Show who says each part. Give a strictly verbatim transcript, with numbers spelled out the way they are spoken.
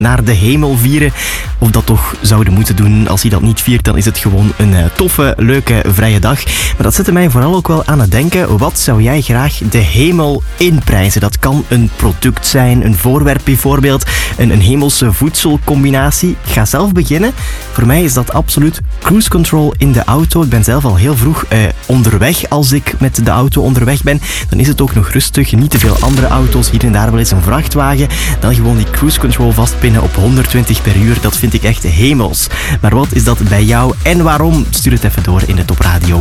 Speaker 1: naar de hemel vieren. Of dat toch zouden moeten doen. Als je dat niet viert, dan is het gewoon een uh, toffe, leuke, vrije dag. Maar dat zette mij vooral ook wel aan het denken. Wat zou jij graag de hemel inprijzen? Dat kan een product zijn, een voorwerp bijvoorbeeld, een, een hemelse voedselcombinatie. Ik ga zelf beginnen. Voor mij is dat absoluut cruise control in de auto. Ik ben zelf al heel vroeg uh, onderweg. Als ik met de auto onderweg ben, dan is het ook nog rustig. Niet te veel andere auto's. Hier en daar wel eens een vrachtwagen. Dan gewoon die cruise control vastpinnen op honderdtwintig per uur. Dat vind ik echt hemels. Maar wat is dat bij jou en waarom? Stuur het even door in de Top Radio